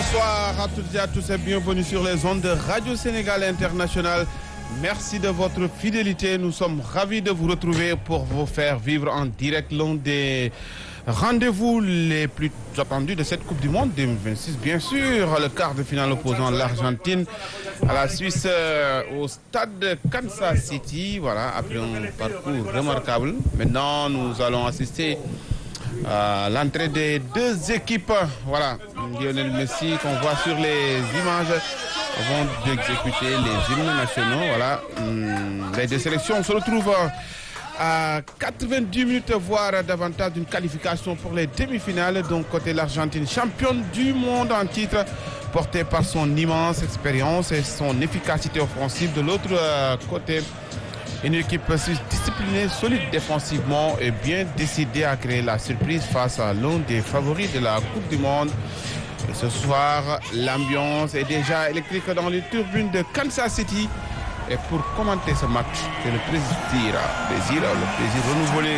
Bonsoir à toutes et à tous et bienvenue sur les ondes de Radio Sénégal International. Merci de votre fidélité. Nous sommes ravis de vous retrouver pour vous faire vivre en direct l'un des rendez-vous les plus attendus de cette Coupe du Monde 2026. Bien sûr, le quart de finale opposant l'Argentine à la Suisse au stade de Kansas City. Voilà, après un parcours remarquable. Maintenant, nous allons assister à l'entrée des deux équipes. Voilà, Lionel Messi qu'on voit sur les images avant d'exécuter les hymnes nationaux. Voilà, les deux sélections se retrouvent à 90 minutes, voire davantage d'une qualification pour les demi-finales. Donc côté l'Argentine, championne du monde en titre, portée par son immense expérience et son efficacité offensive. De l'autre côté, une équipe suisse disciplinée, solide défensivement et bien décidée à créer la surprise face à l'un des favoris de la Coupe du Monde. Et ce soir, l'ambiance est déjà électrique dans les tribunes de Kansas City. Et pour commenter ce match, c'est le plaisir renouvelé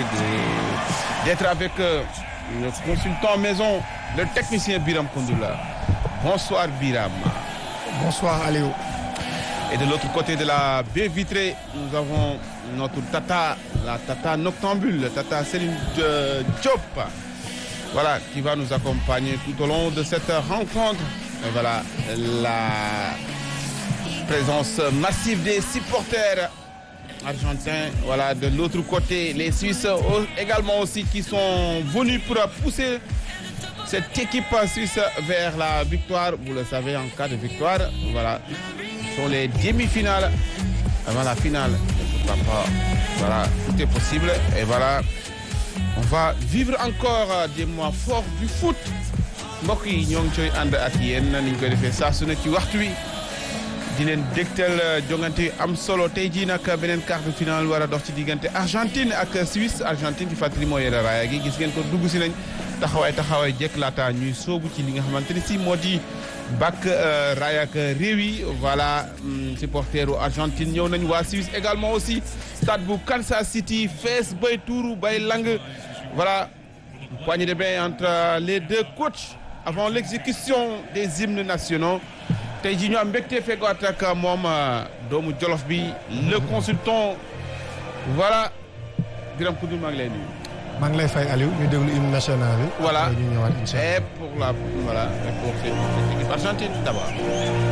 d'être avec le consultant maison, le technicien Biram Kondoula. Bonsoir Biram. Bonsoir Aléo. Et de l'autre côté de la baie vitrée, nous avons notre Tata, la Tata noctambule, Tata Céline Diop. Voilà, qui va nous accompagner tout au long de cette rencontre. Et voilà, la présence massive des supporters argentins. Voilà, de l'autre côté, les Suisses également aussi qui sont venus pour pousser cette équipe suisse vers la victoire. Vous le savez, en cas de victoire, voilà, ce sont les demi-finales avant la finale. Papa, voilà, tout est possible. Et voilà, on va vivre encore des mois forts du foot. mbokk yi ñoo ngi koy ànd ak yéen ni ñu koy defee saa su ne ci waxtu wi di leen dégtal jongante am solo tey jii nag beneen quart de finale war a dox ci diggante Argentine ak Suisse. Argentine di fàttali moo yore raaya gi gis ngeen ko dugg si nañ taxawaay jekk laata ñuy soobu ci li nga xamante ni si moo di bàkk raaya ak réew yi. Voilà, supporteru Argentine ñëw nañ, waa Suisse également aussi stade bu Kansas City fees bay tuuru bay lang. Voilà, poignée de main entre les deux coachs avant l'exécution des hymnes nationaux. tey jii ñu am mbégte fekkaat ak moom doomu Jolof bi le consultant. voilà, Biram Koundoul maa ngi lay nuyu. maa ngi lay fay Aliou ñu déglu hymne national bi. voilà ñu ñëwaat incha allah. et pour cette équipe argentine d'abord.